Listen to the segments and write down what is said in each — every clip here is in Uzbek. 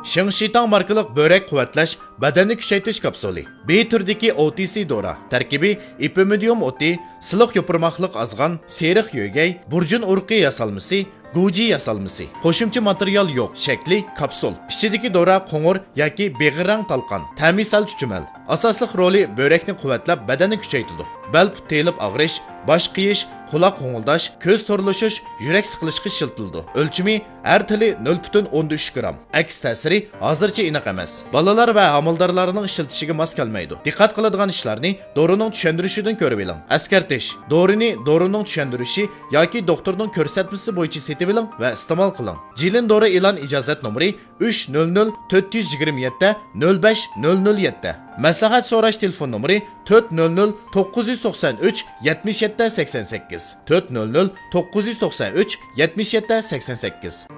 Shengshitang markalik börek quvvatlash, badanni kuchaytirish kapsuli. B turdagi OTC dora. Tarkibi ipimidium oti, siliq yopirmoqliq azg'an, seriq yo'gay, burjun urqi yasalmasi, Guji yasalmasi. Qo'shimcha material yo'q. Shakli kapsul. Ichidagi dora qo'ng'ir yoki beg'irang talqon. Ta'misal chuchumal. Asosli roli börekni quvvatlab, badanni kuchaytiradi. Bel telib og'rish, bosh qiyish, quloq qo'ng'ildash, ko'z to'rlashish, yurak siqilishga shiltildi. O'lchimi har tili 0.13 gram. Aks ta'siri hozircha aniq emas. Bolalar va homildorlarning ishiltishiga mos kelmaydi. Diqqat qiladigan ishlarni dorining tushuntirishidan ko'rib oling. Askartish. Dorining tushuntirishi yoki doktorning ko'rsatmasi bo'yicha setib oling va iste'mol qiling. Jilin dori e'lon ijozat nomeri 300 427 05007. Maslahat so'rash telefon nomeri 400 993 77 88. 400 993 77 88.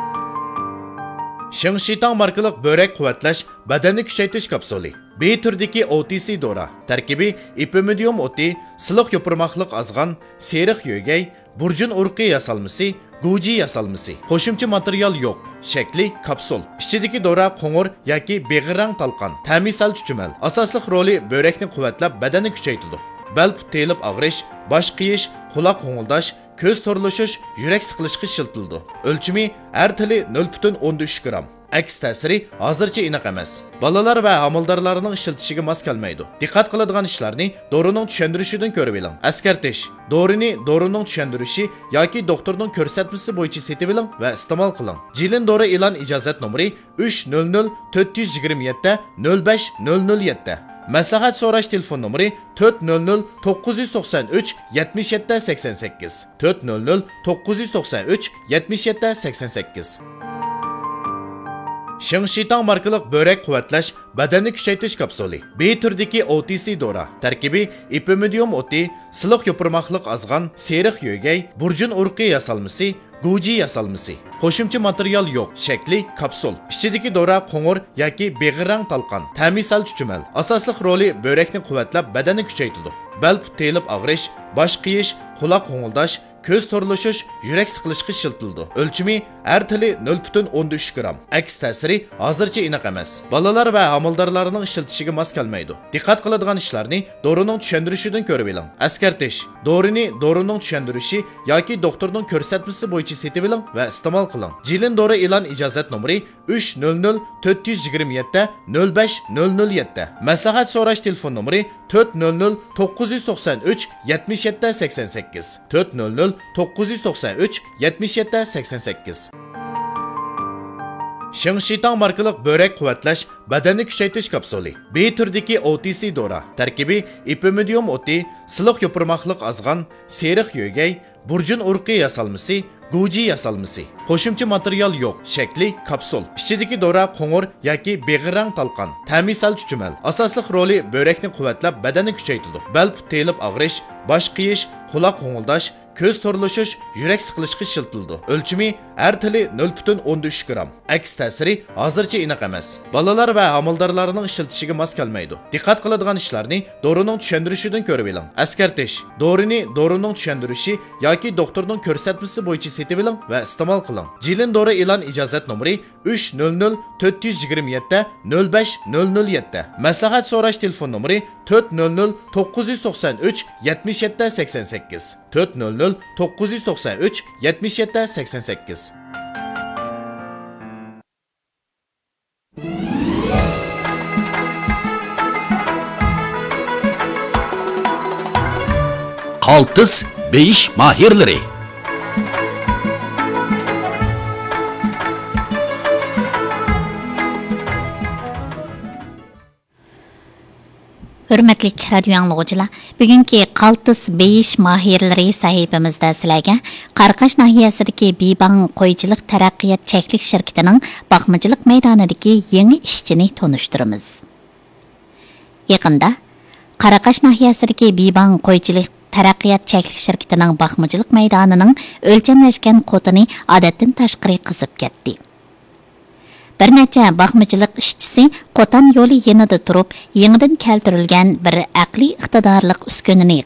Shengshitang markalik börek quvvatlash, badanni kuchaytirish kapsuli. B turdagi OTC dora. Tarkibi ipimidium oti, siliq yopirmoqliq azg'an, seriq yo'gay, burjun urqi yasalmasi, Guji yasalmasi. Qo'shimcha material yo'q. Shakli kapsul. Ichidagi dora qo'ng'ir yoki beg'irang talqon. Ta'misal chuchumal. Asosli roli börekni quvvatlab, badanni kuchaytiradi. Bel telib og'rish, bosh qiyish, quloq qo'ng'ildash, ko'z to'rlashish, yurak siqilishga shiltildi. O'lchimi har tili 0.13 gram. Aks ta'siri hozircha aniq emas. Bolalar va homildorlarning ishiltishiga mos kelmaydi. Diqqat qiladigan ishlarni dorining tushuntirishidan ko'rib oling. Askartish. Dorining tushuntirishi yoki doktorning ko'rsatmasi bo'yicha setib oling va iste'mol qiling. Jilin dori e'lon ijozat nomeri 300 427 05007. Maslahat so'rash telefon nomeri 400 993 77 88. 400 993 77 88. Shengshitang markalik börek quvvatlash, badanni kuchaytirish kapsuli. B turdagi OTC dora. Tarkibi ipimidium oti, siliq yopirmoqliq azg'an, seriq yo'gay, burjun urqi yasalmasi, Guji yasalmasi. Qo'shimcha material yo'q. Shakli kapsul. Ichidagi dora qo'ng'ir yoki beg'irang talqon. Ta'misal chuchumal. Asosli roli börekni quvvatlab, badanni kuchaytiradi. Bel telib og'rish, bosh qiyish, quloq qo'ng'ildash, ko'z to'rlashish, yurak siqilishga shiltildi. O'lchimi har tili 0.13 gram. Aks ta'siri hozircha aniq emas. Bolalar va homildorlarning ishiltishiga mos kelmaydi. Diqqat qiladigan ishlarni dorining tushuntirishidan ko'rib oling. Askartish. Dorining tushuntirishi yoki doktorning ko'rsatmasi bo'yicha setib oling va iste'mol qiling. Jilin dori e'lon ijozat nomeri 300 427 05007. Maslahat so'rash telefon nomeri 400 993 77 88. 400 993 77 88. Shengshitang markalik börek quvvatlash, badanni kuchaytirish kapsuli. B turdagi OTC dora. Tarkibi ipimidium oti, siliq yopirmoqliq azg'an, seriq yo'gay, burjun urqi yasalmasi, Guji yasalmasi. Qo'shimcha material yo'q. Shakli kapsul. Ichidagi dora qo'ng'ir yoki beg'irang talqon. Ta'misal chuchumal. Asosli roli börekni quvvatlab, badanni kuchaytiradi. Bel telib og'rish, bosh qiyish, quloq qo'ng'ildash, ko'z to'rlashish, yurak siqilishga shiltildi. O'lchimi har tili 0.13 gram. Aks ta'siri hozircha aniq emas. Bolalar va homildorlarning ishiltishiga mos kelmaydi. Diqqat qiladigan ishlarni dorining tushuntirishidan ko'rib oling. Askartish. Dorining tushuntirishi yoki doktorning ko'rsatmasi bo'yicha setib oling va iste'mol qiling. Jilin dori e'lon ijozat nomeri 300 427 05007. Maslahat so'rash telefon nomeri 400 993 77 88. 400 993 77 88. Qaltis beyish mahirlari. Hürmetli radio anlıqçılar, bugünkü qaltis beyish mahirlari sahifamizda sizlarga Qaraqash nahiyasidagi Bibang qo'ychilik taraqqiyot cheklik shirkatining baxmachilik maydonidagi yangi ishchini tanishtiramiz. Yaqinda Qaraqash nahiyasidagi Bibang qo'ychilik taraqqiyot cheklik shirkatining baxmachilik maydonining o'lchamlashgan qotini odatdan tashqari qizib ketdi. Bir necha baxmachilik ishchisi qo'tan yo'li yanida turib, yangidan keltirilgan bir aqliy iqtidorlik uskunini